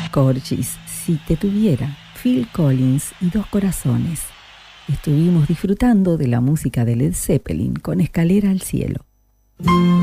Corgis, Si te tuviera, Phil Collins y Dos Corazones. Estuvimos disfrutando de la música de Led Zeppelin con Escalera al cielo.